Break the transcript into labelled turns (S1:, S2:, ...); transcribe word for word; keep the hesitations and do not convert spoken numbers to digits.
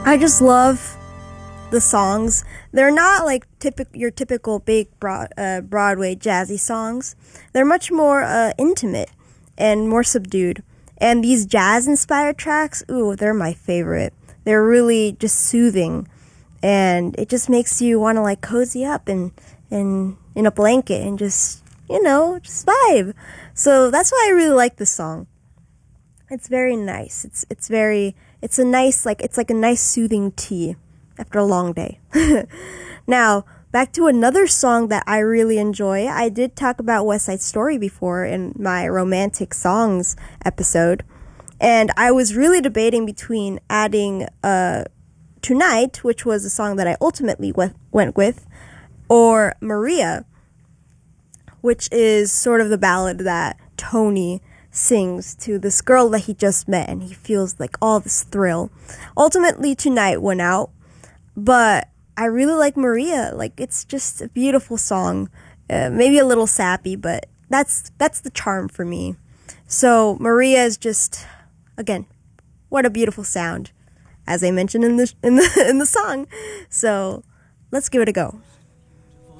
S1: I just love the songs. They're not like typical your typical big broad, uh, Broadway jazzy songs. They're much more uh, intimate and more subdued. And these jazz-inspired tracks, ooh, they're my favorite. They're really just soothing, and it just makes you want to like cozy up and and in a blanket and just you know just vibe. So that's why I really like this song. It's very nice. It's it's very it's a nice like it's like a nice soothing tea after a long day. Now, back to another song that I really enjoy. I did talk about West Side Story before in my romantic songs episode, and I was really debating between adding uh, Tonight, which was a song that I ultimately went, went with, or Maria, which is sort of the ballad that Tony sings to this girl that he just met, and he feels like all this thrill. Ultimately, Tonight went out, but I really like Maria. Like, it's just a beautiful song. Uh, maybe a little sappy, but that's that's the charm for me. So Maria is just, again, what a beautiful sound, as I mentioned in the in the in the song. So let's give it a go.